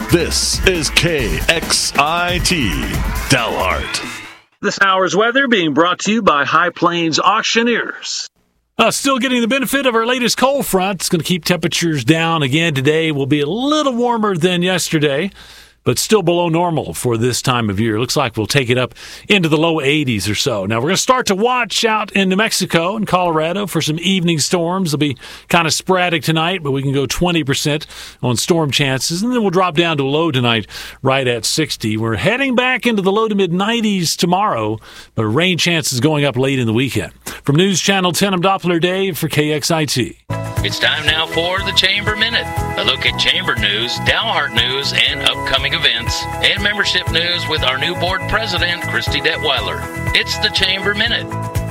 This is KXIT Dalhart. This hour's weather being brought to you by High Plains Auctioneers. Still getting the benefit of our latest cold front. It's going to keep temperatures down again today. Will be a little warmer than yesterday, but still below normal for this time of year. Looks like we'll take it up into the low 80s or so. Now, we're going to start to watch out in New Mexico and Colorado for some evening storms. They'll be kind of sporadic tonight, but we can go 20% on storm chances, and then we'll drop down to a low tonight right at 60. We're heading back into the low to mid-90s tomorrow, but rain chances going up late in the weekend. From News Channel 10, I'm Doppler Dave for KXIT. It's time now for the Chamber Minute. A look at Chamber news, Dalhart news, and upcoming events, and membership news with our new board president, Christy Detweiler. It's the Chamber Minute.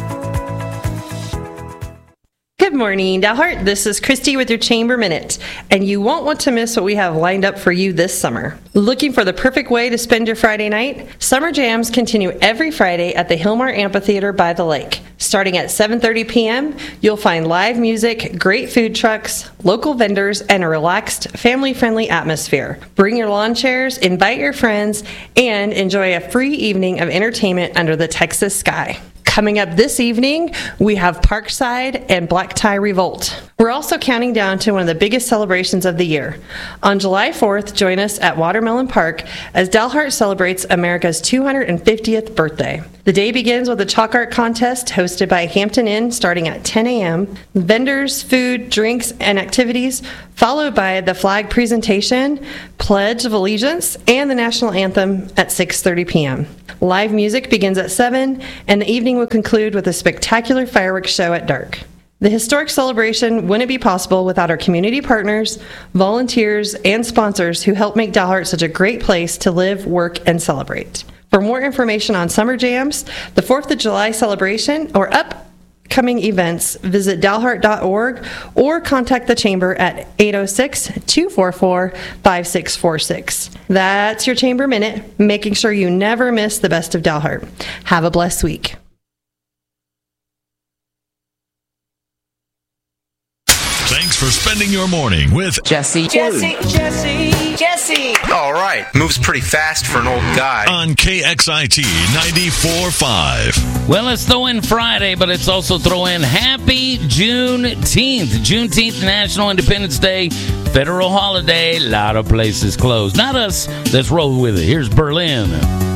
Good morning, Dalhart. This is Christy with your Chamber Minute, and you won't want to miss what we have lined up for you this summer. Looking for the perfect way to spend your Friday night? Summer Jams continue every Friday at the Hillmar Amphitheater by the lake. Starting at 7:30 p.m., you'll find live music, great food trucks, local vendors, and a relaxed, family-friendly atmosphere. Bring your lawn chairs, invite your friends, and enjoy a free evening of entertainment under the Texas sky. Coming up this evening, we have Parkside and Black Tie Revolt. We're also counting down to one of the biggest celebrations of the year. On July 4th, join us at Watermelon Park as Dalhart celebrates America's 250th birthday. The day begins with a chalk art contest hosted by Hampton Inn starting at 10 a.m. Vendors, food, drinks, and activities, followed by the flag presentation, Pledge of Allegiance, and the national anthem at 6:30 p.m. Live music begins at 7, and the evening will conclude with a spectacular fireworks show at dark. The historic celebration wouldn't be possible without our community partners, volunteers, and sponsors who help make Dalhart such a great place to live, work, and celebrate. For more information on Summer Jams, the 4th of July celebration, or upcoming events, visit dalhart.org or contact the Chamber at 806-244-5646. That's your Chamber Minute, making sure you never miss the best of Dalhart. Have a blessed week. Thanks for spending your morning with Jesse. All right. Moves pretty fast for an old guy. On KXIT 94.5. Well, it's Throw-In Friday, but it's also Throw-In Happy Juneteenth. Juneteenth, National Independence Day, federal holiday. A lot of places closed. Not us. Let's roll with it. Here's Berlin.